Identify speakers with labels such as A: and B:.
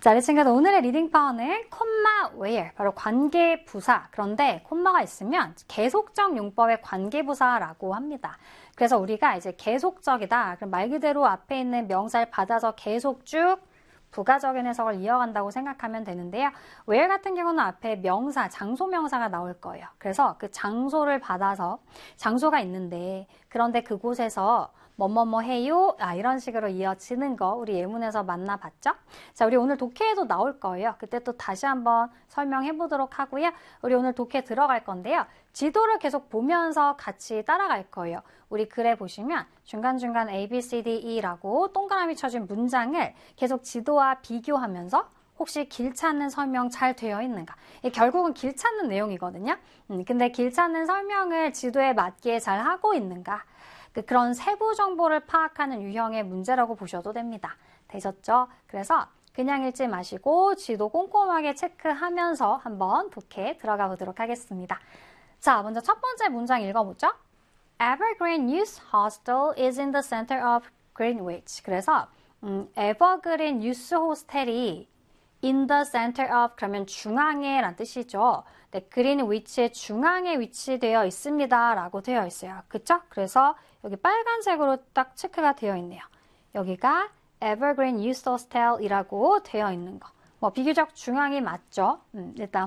A: 자, 우리 친구들 오늘의 리딩 파워는 콤마 where, 바로 관계부사. 그런데 콤마가 있으면 계속적 용법의 관계부사라고 합니다. 그래서 우리가 이제 계속적이다. 그럼 말 그대로 앞에 있는 명사를 받아서 계속 쭉 부가적인 해석을 이어간다고 생각하면 되는데요. where 같은 경우는 앞에 명사, 장소 명사가 나올 거예요. 그래서 그 장소를 받아서 장소가 있는데 그런데 그곳에서 뭐뭐뭐 해요. 이런 식으로 이어지는 거 우리 예문에서 만나봤죠? 자, 우리 오늘 독해에도 나올 거예요. 그때 또 다시 한번 설명해 보도록 하고요. 우리 오늘 독해 들어갈 건데요. 지도를 계속 보면서 같이 따라갈 거예요. 우리 글에 보시면 중간중간 A, B, C, D, E라고 동그라미 쳐진 문장을 계속 지도와 비교하면서 혹시 길 찾는 설명 잘 되어 있는가? 결국은 길 찾는 내용이거든요. 근데 길 찾는 설명을 지도에 맞게 잘 하고 있는가? 그런 세부 정보를 파악하는 유형의 문제라고 보셔도 됩니다. 되셨죠? 그래서 그냥 읽지 마시고 지도 꼼꼼하게 체크하면서 한번 독해 들어가 보도록 하겠습니다. 자, 먼저 첫 번째 문장 읽어보죠. Evergreen Youth Hostel is in the center of Greenwich. 그래서 Evergreen Youth Hostel이 in the center of 그러면 중앙에 라는 뜻이죠. 네, 그린위치의 중앙에 위치되어 있습니다 라고 되어 있어요. 그쵸? 그래서 여기 빨간색으로 딱 체크가 되어 있네요. 여기가 Evergreen Youth Hostel 이라고 되어 있는 거. 비교적 중앙이 맞죠? 일단